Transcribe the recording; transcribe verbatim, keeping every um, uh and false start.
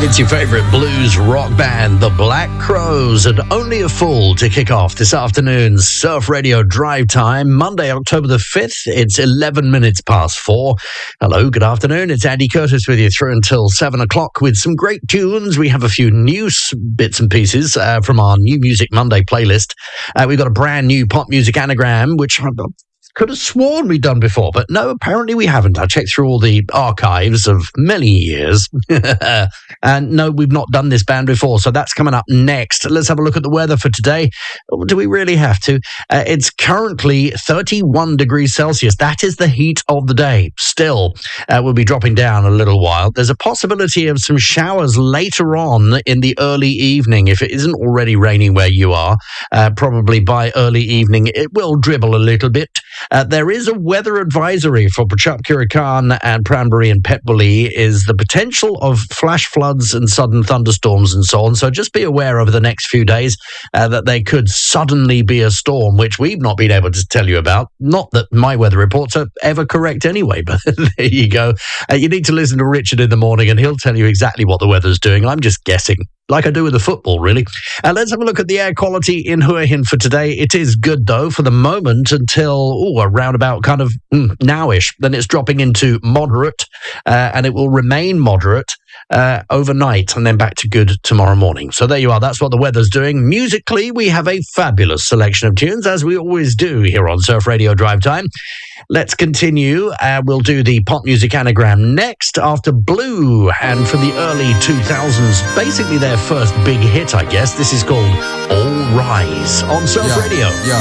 It's your favourite blues rock band, the Black Crowes, and Only a Fool to kick off this afternoon's Surf Radio Drive Time, Monday, October the fifth. It's eleven minutes past four. Hello, good afternoon. It's Andy Curtis with you through until seven o'clock with some great tunes. We have a few new bits and pieces uh, from our New Music Monday playlist. Uh, we've got a brand new pop music anagram, which I could have sworn we'd done before, but no, apparently we haven't. I checked through all the archives of many years, and no, we've not done this band before, so that's coming up next. Let's have a look at the weather for today. Do we really have to? Uh, it's currently thirty-one degrees Celsius. That is the heat of the day. Still, uh, we'll be dropping down a little while. There's a possibility of some showers later on in the early evening. If it isn't already raining where you are, uh, probably by early evening, it will dribble a little bit. Uh, there is a weather advisory for Prachuap Khiri Khan and Pranbury and Petbully. Is the potential of flash floods and sudden thunderstorms and so on. So just be aware over the next few days uh, that they could suddenly be a storm, which we've not been able to tell you about. Not that my weather reports are ever correct anyway, but there you go. Uh, you need to listen to Richard in the morning and he'll tell you exactly what the weather's doing. I'm just guessing, like I do with the football, really. Uh, let's have a look at the air quality in Hua Hin for today. It is good, though, for the moment until ooh, around about kind of mm, nowish. Then it's dropping into moderate, uh, and it will remain moderate uh, overnight, and then back to good tomorrow morning. So there you are. That's what the weather's doing. Musically, we have a fabulous selection of tunes, as we always do here on Surf Radio Drive Time. Let's continue. Uh, we'll do the pop music anagram next after Blue. And from the early two thousands, basically their first big hit, I guess. This is called All Rise on Surf yeah, Radio. Yeah.